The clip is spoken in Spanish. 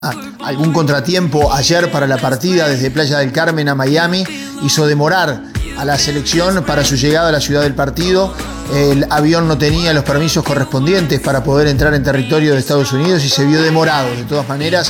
algún contratiempo ayer para la partida desde Playa del Carmen a Miami hizo demorar a la selección para su llegada a la ciudad del partido. El avión no tenía los permisos correspondientes para poder entrar en territorio de Estados Unidos y se vio demorado. De todas maneras,